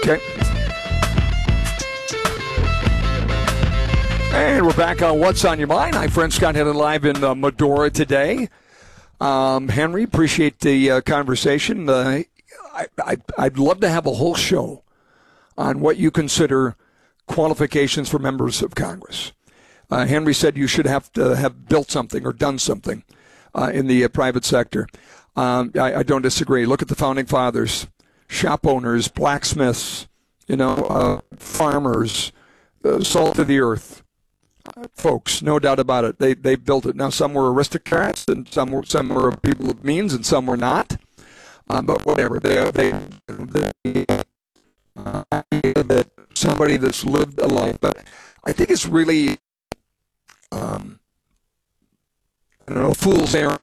Okay. And we're back on What's on Your Mind. Hi, friends. Scott Henry live in Medora today. Henry, appreciate the conversation. I'd love to have a whole show on what you consider qualifications for members of Congress. Henry said you should have to have built something or done something in the private sector. I don't disagree. Look at the Founding Fathers, shop owners, blacksmiths, farmers, salt of the earth folks, no doubt about it. They built it. Now, some were aristocrats, and some were people of means, and some were not. But whatever, that somebody that's lived a life. But I think it's really, fool's errand.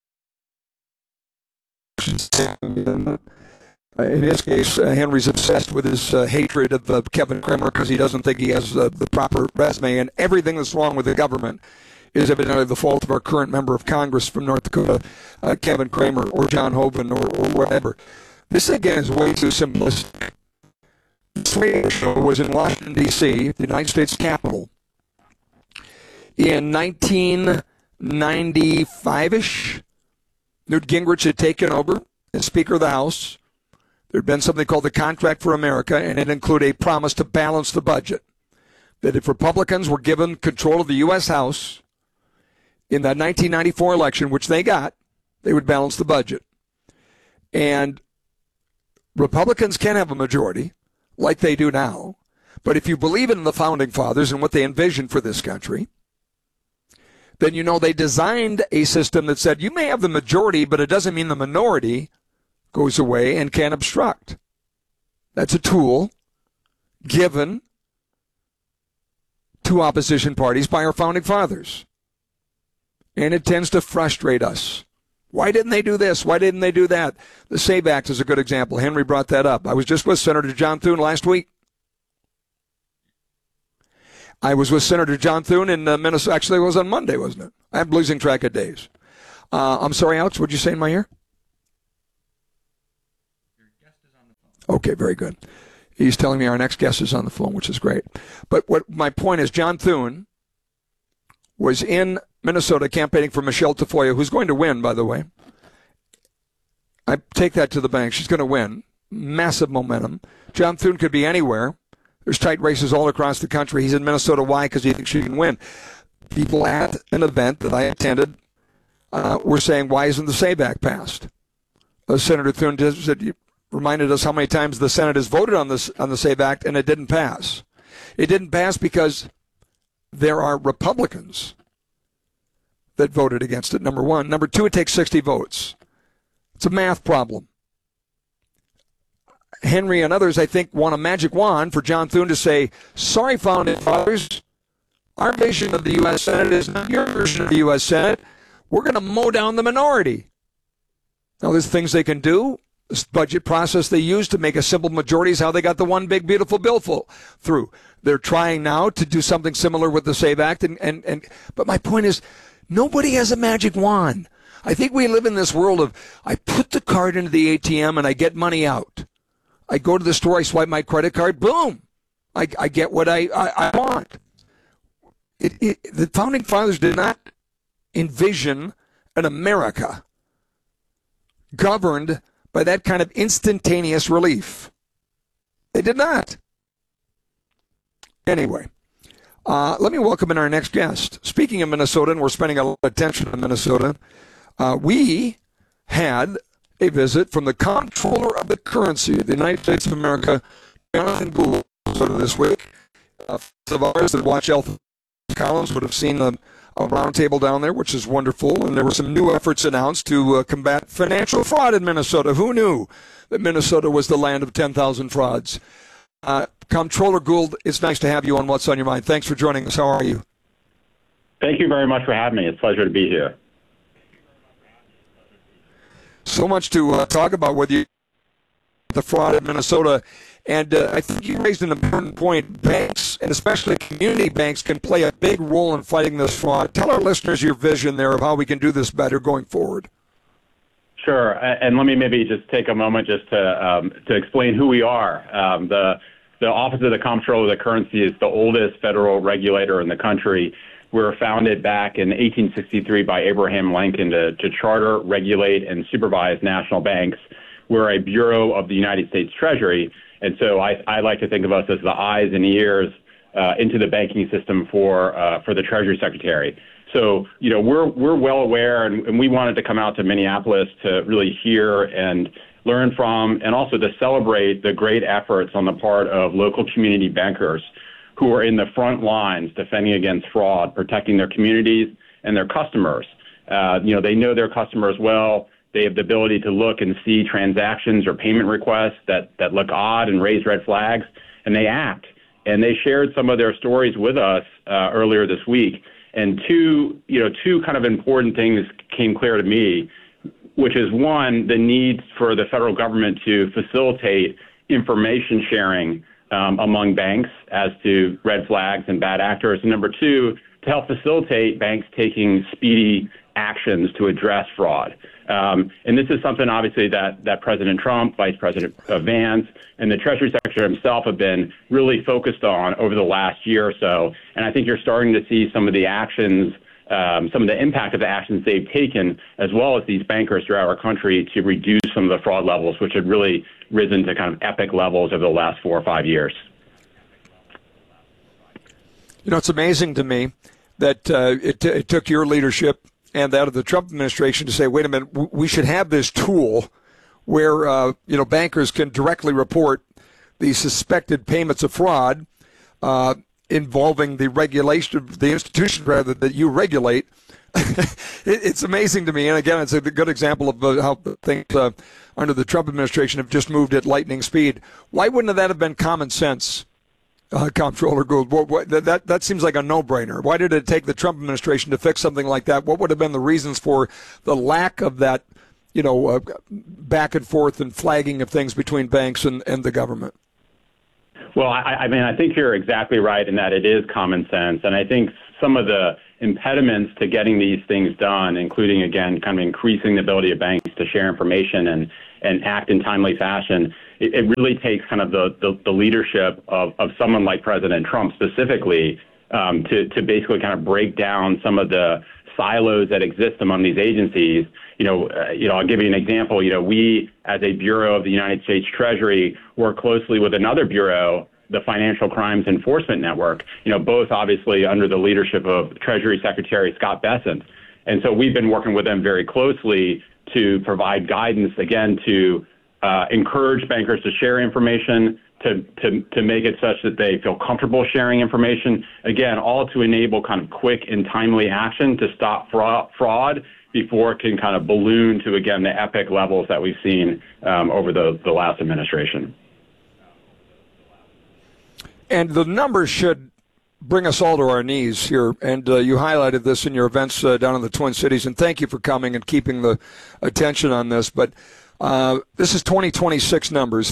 In his case, Henry's obsessed with his hatred of Kevin Cramer because he doesn't think he has the proper resume, and everything that's wrong with the government is evidently the fault of our current member of Congress from North Dakota, Kevin Cramer, or John Hoeven, or whatever. This, again, is way too simplistic. This radio show was in Washington, D.C., the United States Capitol, in 1995-ish. Newt Gingrich had taken over as Speaker of the House. There had been something called the Contract for America, and it included a promise to balance the budget. That if Republicans were given control of the U.S. House in that 1994 election, which they got, they would balance the budget. And Republicans can have a majority, like they do now. But if you believe in the Founding Fathers and what they envisioned for this country, then they designed a system that said you may have the majority, but it doesn't mean the minority goes away and can obstruct. That's a tool given to opposition parties by our Founding Fathers. And it tends to frustrate us. Why didn't they do this? Why didn't they do that? The SAVE Act is a good example. Henry brought that up. I was just with Senator John Thune last week. I was with Senator John Thune in Minnesota. Actually, it was on Monday, wasn't it? I'm losing track of days. I'm sorry, Alex, what'd you say in my ear? Okay, very good. He's telling me our next guest is on the phone, which is great. But what my point is, John Thune was in Minnesota campaigning for Michelle Tafoya, who's going to win, by the way. I take that to the bank. She's going to win. Massive momentum. John Thune could be anywhere. There's tight races all across the country. He's in Minnesota. Why? Because he thinks she can win. People at an event that I attended were saying, why isn't the SAVE Act passed? Senator Thune said, reminded us how many times the Senate has voted on the SAVE Act, and it didn't pass. It didn't pass because there are Republicans that voted against it, number one. Number two, it takes 60 votes. It's a math problem. Henry and others, I think, want a magic wand for John Thune to say, sorry, Founding Fathers, our vision of the U.S. Senate is not your version of the U.S. Senate. We're going to mow down the minority. Now, there's things they can do. This budget process they use to make a simple majority is how they got the one big beautiful bill through. They're trying now to do something similar with the SAVE Act. But my point is, nobody has a magic wand. I think we live in this world of, I put the card into the ATM and I get money out. I go to the store, I swipe my credit card, boom. I get what I want. The Founding Fathers did not envision an America governed by that kind of instantaneous relief. They did not. Anyway, let me welcome in our next guest. Speaking of Minnesota, and we're spending a lot of attention on Minnesota, we had a visit from the Comptroller of the Currency of the United States of America, Jonathan Gould, this week. Of ours that watch Alpha Collins would have seen a roundtable down there, which is wonderful, and there were some new efforts announced to combat financial fraud in Minnesota. Who knew that Minnesota was the land of 10,000 frauds? Comptroller Gould, it's nice to have you on What's on Your Mind. Thanks for joining us. How are you? Thank you very much for having me. It's a pleasure to be here. So much to talk about with you, the fraud in Minnesota. And I think you raised an important point. Banks, and especially community banks, can play a big role in fighting this fraud. Tell our listeners your vision there of how we can do this better going forward. Sure. And let me maybe just take a moment just to explain who we are. the Office of the Comptroller of the Currency is the oldest federal regulator in the country. We were founded back in 1863 by Abraham Lincoln to charter, regulate, and supervise national banks. We're a bureau of the United States Treasury, and so I like to think of us as the eyes and ears into the banking system for the Treasury Secretary. So, we're well aware, and we wanted to come out to Minneapolis to really hear and learn from, and also to celebrate the great efforts on the part of local community bankers who are in the front lines defending against fraud, protecting their communities and their customers. They know their customers well. They have the ability to look and see transactions or payment requests that look odd and raise red flags, and they act. And they shared some of their stories with us earlier this week. And two kind of important things came clear to me, which is one, the need for the federal government to facilitate information sharing among banks as to red flags and bad actors. And number two, to help facilitate banks taking speedy actions to address fraud. And this is something, obviously, that President Trump, Vice President Vance, and the Treasury Secretary himself have been really focused on over the last year or so. And I think you're starting to see some of the actions, some of the impact of the actions they've taken, as well as these bankers throughout our country, to reduce some of the fraud levels, which had really risen to kind of epic levels over the last 4 or 5 years. It's amazing to me that it took your leadership and that of the Trump administration to say, wait a minute, we should have this tool where, bankers can directly report the suspected payments of fraud involving the regulation, the institution rather that you regulate. It's amazing to me. And again, it's a good example of how things under the Trump administration have just moved at lightning speed. Why wouldn't that have been common sense? Comptroller Gould, that seems like a no-brainer. Why did it take the Trump administration to fix something like that? What would have been the reasons for the lack of that, back and forth and flagging of things between banks and the government? Well, I think you're exactly right in that it is common sense. And I think some of the impediments to getting these things done, including, again, kind of increasing the ability of banks to share information and act in timely fashion, it really takes kind of the leadership of someone like President Trump specifically to basically kind of break down some of the silos that exist among these agencies. I'll give you an example. We, as a bureau of the United States Treasury, work closely with another bureau, the Financial Crimes Enforcement Network, both obviously under the leadership of Treasury Secretary Scott Bessent. And so we've been working with them very closely to provide guidance, again, to encourage bankers to share information, to make it such that they feel comfortable sharing information, again, all to enable kind of quick and timely action to stop fraud before it can kind of balloon to, again, the epic levels that we've seen over the last administration. And the numbers should bring us all to our knees here. And you highlighted this in your events down in the Twin Cities. And thank you for coming and keeping the attention on this. But this is 2026 numbers,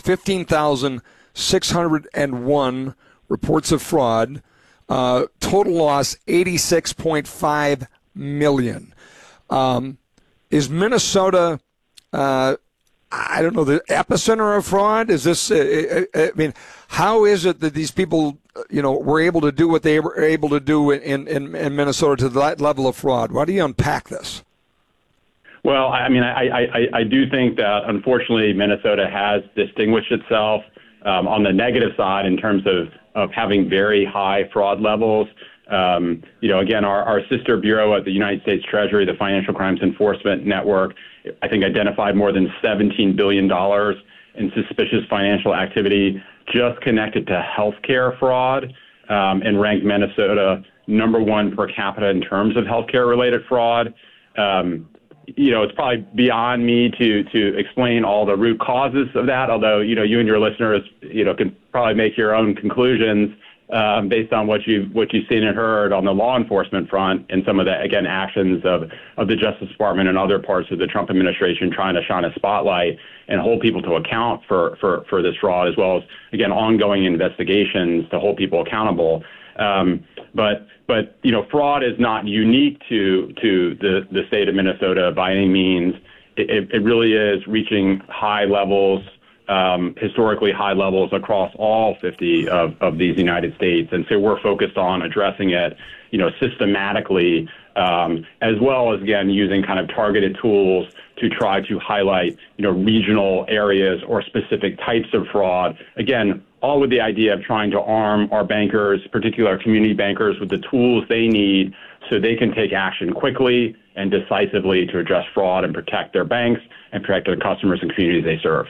15,601 reports of fraud, total loss $86.5 million. Is Minnesota, the epicenter of fraud? Is this, how is it that these people, were able to do what they were able to do in Minnesota to that level of fraud? Why do you unpack this? Well, I do think that, unfortunately, Minnesota has distinguished itself on the negative side in terms of having very high fraud levels. Again, our sister bureau at the United States Treasury, the Financial Crimes Enforcement Network, I think identified more than $17 billion in suspicious financial activity just connected to healthcare fraud, and ranked Minnesota number one per capita in terms of healthcare-related fraud. It's probably beyond me to explain all the root causes of that, although, you and your listeners, can probably make your own conclusions based on what you've seen and heard on the law enforcement front and some of the, again, actions of the Justice Department and other parts of the Trump administration trying to shine a spotlight and hold people to account for this fraud, as well as, again, ongoing investigations to hold people accountable. But fraud is not unique to the state of Minnesota by any means. It really is reaching high levels historically high levels across all 50 of these United States. And so we're focused on addressing it, systematically, as well as, again, using kind of targeted tools to try to highlight, regional areas or specific types of fraud. Again, all with the idea of trying to arm our bankers, particularly our community bankers, with the tools they need so they can take action quickly and decisively to address fraud and protect their banks and protect their customers and communities they serve.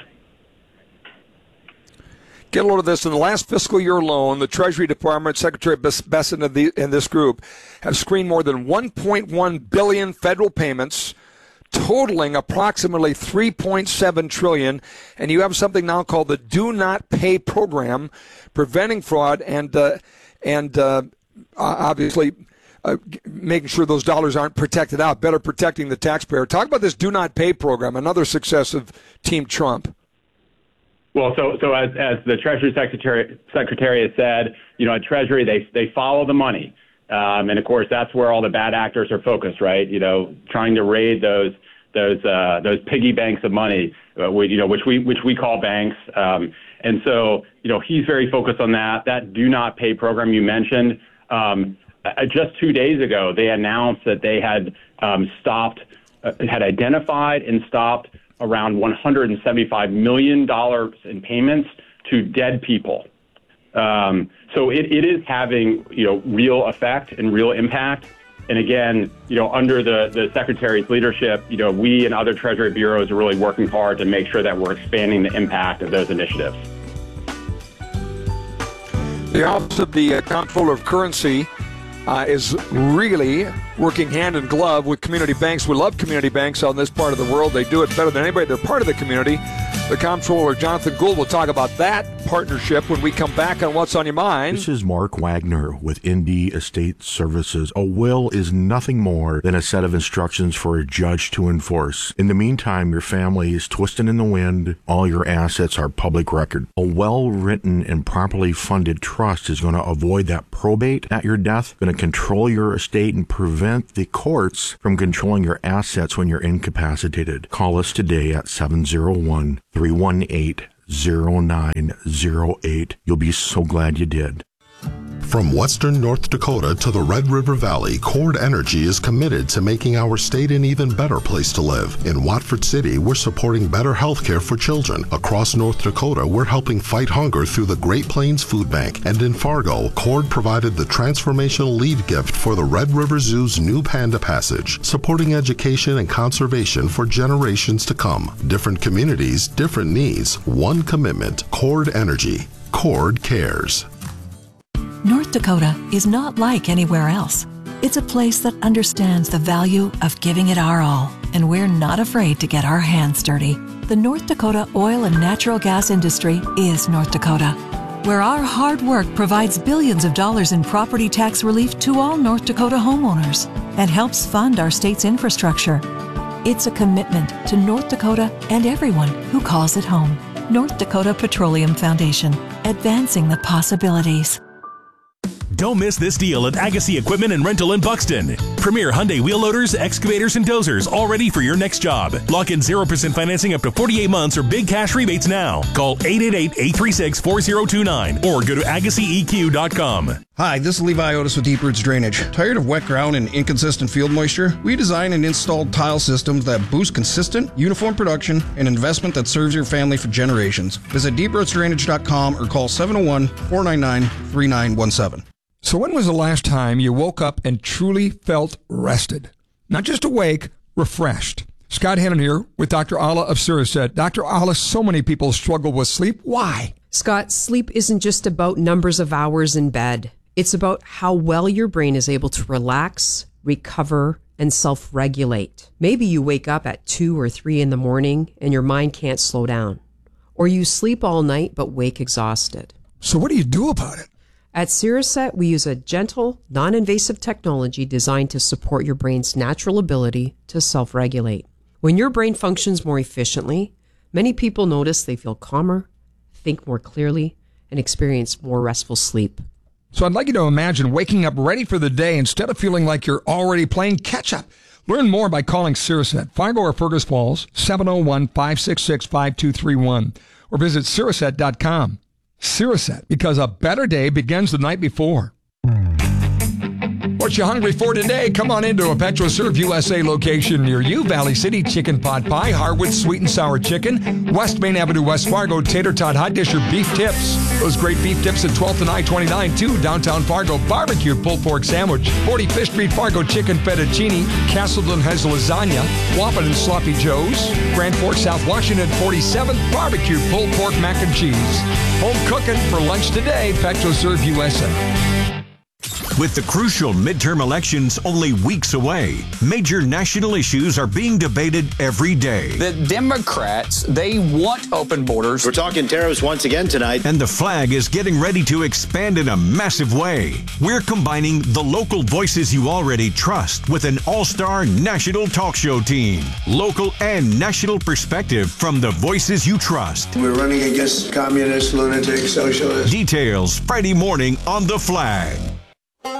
Get a load of this. In the last fiscal year alone, the Treasury Department, Secretary Bessent and this group have screened more than 1.1 billion federal payments, totaling approximately $3.7 trillion. And you have something now called the Do Not Pay program, preventing fraud and obviously making sure those dollars aren't protected out, better protecting the taxpayer. Talk about this Do Not Pay program, another success of Team Trump. Well, so as the Treasury Secretary has said, at Treasury they follow the money, and of course that's where all the bad actors are focused, right? Trying to raid those piggy banks of money, which we call banks, and so he's very focused on that. That Do Not Pay program you mentioned, just 2 days ago they announced that they had had identified and stopped around $175 million in payments to dead people. So it is having, real effect and real impact. And again, under the Secretary's leadership, we and other Treasury bureaus are really working hard to make sure that we're expanding the impact of those initiatives. The Office of the Comptroller of Currency is really working hand in glove with community banks. We love community banks on this part of the world. They do it better than anybody. They're part of the community. The Comptroller, Jonathan Gould, will talk about that partnership when we come back on What's on Your Mind. This is Mark Wagner with ND Estate Services. A will is nothing more than a set of instructions for a judge to enforce. In the meantime, your family is twisting in the wind. All your assets are public record. A well-written and properly funded trust is going to avoid that probate at your death, going to control your estate and prevent the courts from controlling your assets when you're incapacitated. Call us today at 701-318-0908. You'll be so glad you did. From western North Dakota to the Red River Valley, Cord Energy is committed to making our state an even better place to live. In Watford City, we're supporting better health care for children. Across North Dakota, we're helping fight hunger through the Great Plains Food Bank. And in Fargo, Cord provided the transformational lead gift for the Red River Zoo's new Panda Passage, supporting education and conservation for generations to come. Different communities, different needs, one commitment. Cord Energy. Cord cares. North Dakota is not like anywhere else. It's a place that understands the value of giving it our all, and we're not afraid to get our hands dirty. The North Dakota oil and natural gas industry is North Dakota, where our hard work provides billions of dollars in property tax relief to all North Dakota homeowners and helps fund our state's infrastructure. It's a commitment to North Dakota and everyone who calls it home. North Dakota Petroleum Foundation, advancing the possibilities. Don't miss this deal at Agassi Equipment and Rental in Buxton. Premier Hyundai wheel loaders, excavators, and dozers, all ready for your next job. Lock in 0% financing up to 48 months or big cash rebates now. Call 888-836-4029 or go to AgassiEQ.com. Hi, this is Levi Otis with Deep Roots Drainage. Tired of wet ground and inconsistent field moisture? We design and install tile systems that boost consistent, uniform production and investment that serves your family for generations. Visit deeprootsdrainage.com or call 701-499-3917. So when was the last time you woke up and truly felt rested? Not just awake, refreshed. Scott Hannon here with Dr. Alla of Siriset. Dr. Alla, so many people struggle with sleep. Why? Scott, sleep isn't just about numbers of hours in bed. It's about how well your brain is able to relax, recover, and self-regulate. Maybe you wake up at 2 or 3 in the morning and your mind can't slow down. Or you sleep all night but wake exhausted. So what do you do about it? At Siriset, we use a gentle, non-invasive technology designed to support your brain's natural ability to self-regulate. When your brain functions more efficiently, many people notice they feel calmer, think more clearly, and experience more restful sleep. So I'd like you to imagine waking up ready for the day instead of feeling like you're already playing catch-up. Learn more by calling Siriset, Fargo or Fergus Falls, 701-566-5231, or visit Siriset.com. Siriset, because a better day begins the night before. What you hungry for today? Come on into a PetroServe USA location near you. Valley City Chicken Pot Pie, Harwood Sweet and Sour Chicken, West Main Avenue, West Fargo, Tater Tot Hot Dish or Beef Tips. Those great beef tips at 12th and I-29 too. Downtown Fargo, barbecue pulled pork sandwich, 45th Street Fargo chicken fettuccine, Castleton has lasagna, Waupun and Sloppy Joe's, Grand Forks, South Washington, 47th barbecue pulled pork mac and cheese. Home cooking for lunch today, PetroServe USA. With the crucial midterm elections only weeks away, major national issues are being debated every day. The Democrats, they want open borders. We're talking tariffs once again tonight. And the flag is getting ready to expand in a massive way. We're combining the local voices you already trust with an all-star national talk show team. Local and national perspective from the voices you trust. We're running against communists, lunatics, socialists. Details Friday morning on The Flag.